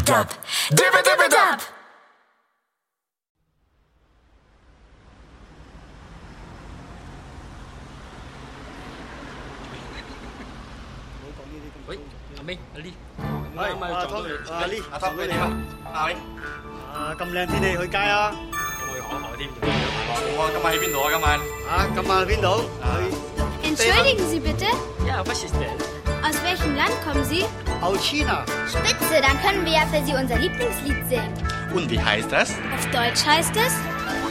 Dip-a-dub, Dip-a-dip-a-dub. Ôi,阿明，阿 Lee， 係阿 Tom， 阿 Lee， 阿 Tom 你點啊？阿明， 咁靚天氣去街啊？ 我去學校添。 我今晚喺邊度啊？今晚今晚去邊度？ Entschuldigen Sie bitte, Ja, was ist denn? aus welchem Land kommen Sie? Aus China. Spitze, dann können wir ja für Sie unser Lieblingslied singen. Und wie heißt das? Auf Deutsch heißt es